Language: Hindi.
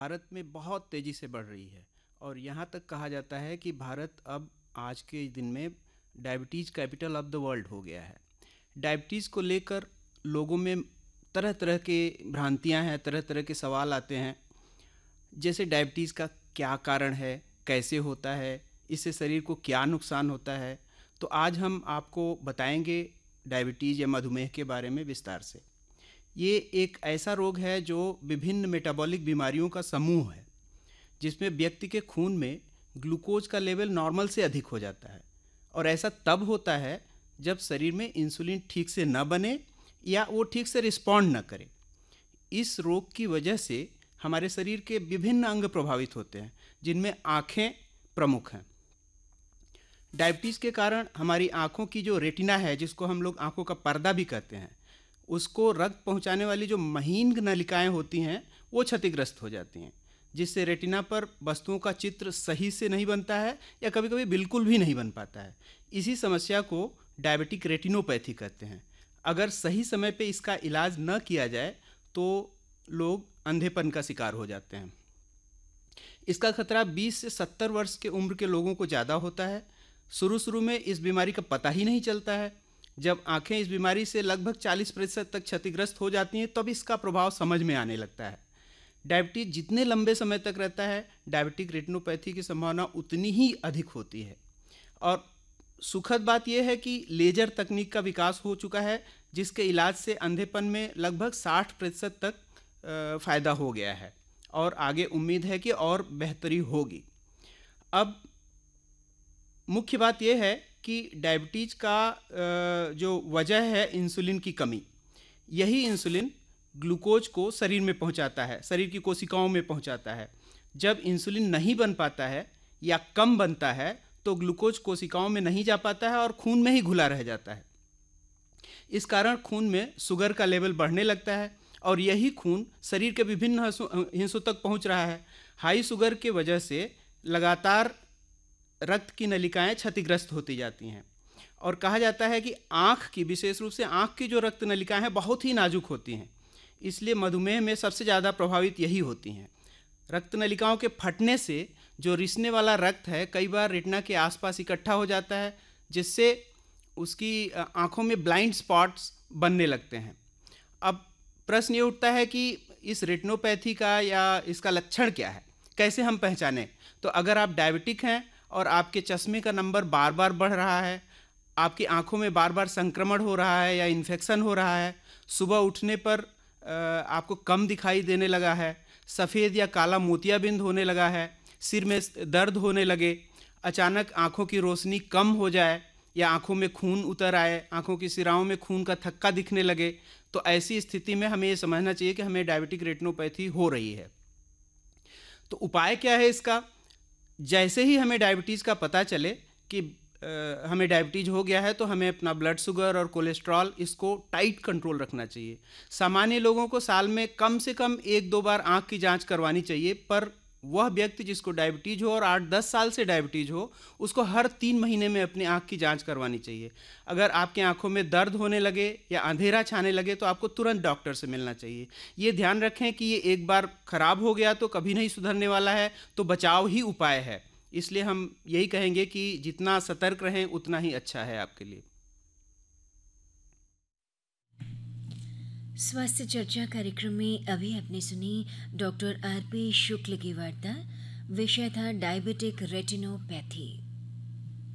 भारत में बहुत तेज़ी से बढ़ रही है और यहाँ तक कहा जाता है कि भारत अब आज के दिन में diabetes capital of the world हो गया है। डायबिटीज़ को लेकर लोगों में तरह तरह के भ्रांतियाँ हैं, तरह तरह के सवाल आते हैं। जैसे डायबिटीज़ का क्या कारण है, कैसे होता है, इससे शरीर को क्या नुकसान होता है। तो आज हम आपको बताएंगे डायबिटीज़ या मधुमेह के बारे में विस्तार से। ये एक ऐसा रोग है जो विभिन्न मेटाबॉलिक बीमारियों का समूह है, जिसमें व्यक्ति के खून में ग्लूकोज का लेवल नॉर्मल से अधिक हो जाता है। और ऐसा तब होता है जब शरीर में इंसुलिन ठीक से न बने या वो ठीक से रिस्पॉन्ड न करे। इस रोग की वजह से हमारे शरीर के विभिन्न अंग प्रभावित होते हैं, जिनमें आँखें प्रमुख हैं। डायबिटीज़ के कारण हमारी आँखों की जो रेटिना है, जिसको हम लोग आँखों का पर्दा भी कहते हैं, उसको रक्त पहुंचाने वाली जो महीन नलिकाएं होती हैं वो क्षतिग्रस्त हो जाती हैं, जिससे रेटिना पर वस्तुओं का चित्र सही से नहीं बनता है या कभी कभी बिल्कुल भी नहीं बन पाता है। इसी समस्या को डायबिटिक रेटिनोपैथी कहते हैं। अगर सही समय पे इसका इलाज न किया जाए तो लोग अंधेपन का शिकार हो जाते हैं। इसका खतरा 20 से 70 वर्ष के उम्र के लोगों को ज़्यादा होता है। शुरू शुरू में इस बीमारी का पता ही नहीं चलता है। जब आंखें इस बीमारी से लगभग 40% तक क्षतिग्रस्त हो जाती हैं, तब इसका प्रभाव समझ में आने लगता है। डायबिटीज जितने लंबे समय तक रहता है, डायबिटिक रेटिनोपैथी की संभावना उतनी ही अधिक होती है। और सुखद बात यह है कि लेजर तकनीक का विकास हो चुका है, जिसके इलाज से अंधेपन में लगभग 60% तक फ़ायदा हो गया है और आगे उम्मीद है कि और बेहतरी होगी। अब मुख्य बात यह है कि डायबिटीज़ का जो वजह है इंसुलिन की कमी। यही इंसुलिन ग्लूकोज को शरीर में पहुंचाता है, शरीर की कोशिकाओं में पहुंचाता है। जब इंसुलिन नहीं बन पाता है या कम बनता है तो ग्लूकोज कोशिकाओं में नहीं जा पाता है और खून में ही घुला रह जाता है। इस कारण खून में शुगर का लेवल बढ़ने लगता है और यही खून शरीर के विभिन्न हिस्सों तक पहुंच रहा है। हाई शुगर के वजह से लगातार रक्त की नलिकाएं क्षतिग्रस्त होती जाती हैं और कहा जाता है कि आँख की, विशेष रूप से आँख की जो रक्त नलिकाएं हैं, बहुत ही नाजुक होती हैं। इसलिए मधुमेह में सबसे ज़्यादा प्रभावित यही होती हैं। रक्त नलिकाओं के फटने से जो रिसने वाला रक्त है कई बार रेटिना के आसपास इकट्ठा हो जाता है, जिससे उसकी आँखों में ब्लाइंड स्पॉट्स बनने लगते हैं। अब प्रश्न ये उठता है कि इस रेटिनोपैथी का या इसका लक्षण क्या है, कैसे हम पहचानें। तो अगर आप डायबिटिक हैं और आपके चश्मे का नंबर बार बार बढ़ रहा है, आपकी आंखों में बार बार संक्रमण हो रहा है या इन्फेक्शन हो रहा है, सुबह उठने पर आपको कम दिखाई देने लगा है, सफ़ेद या काला मोतियाबिंद होने लगा है, सिर में दर्द होने लगे, अचानक आंखों की रोशनी कम हो जाए या आंखों में खून उतर आए, आंखों की सिराओं में खून का थक्का दिखने लगे, तो ऐसी स्थिति में हमें ये समझना चाहिए कि हमें डायबिटिक रेटिनोपैथी हो रही है। तो उपाय क्या है इसका? जैसे ही हमें डायबिटीज़ का पता चले कि हमें डायबिटीज़ हो गया है, तो हमें अपना ब्लड शुगर और कोलेस्ट्रॉल इसको टाइट कंट्रोल रखना चाहिए। सामान्य लोगों को साल में कम से कम 1-2 बार आँख की जांच करवानी चाहिए, पर वह व्यक्ति जिसको डायबिटीज़ हो और 8-10 साल से डायबिटीज़ हो, उसको हर 3 महीने में अपनी आँख की जांच करवानी चाहिए। अगर आपकी आँखों में दर्द होने लगे या अंधेरा छाने लगे तो आपको तुरंत डॉक्टर से मिलना चाहिए। ये ध्यान रखें कि ये एक बार खराब हो गया तो कभी नहीं सुधरने वाला है, तो बचाव ही उपाय है। इसलिए हम यही कहेंगे कि जितना सतर्क रहें उतना ही अच्छा है आपके लिए। स्वास्थ्य चर्चा कार्यक्रम में अभी आपने सुनी डॉक्टर आर पी शुक्ल की वार्ता। विषय था डायबिटिक रेटिनोपैथी।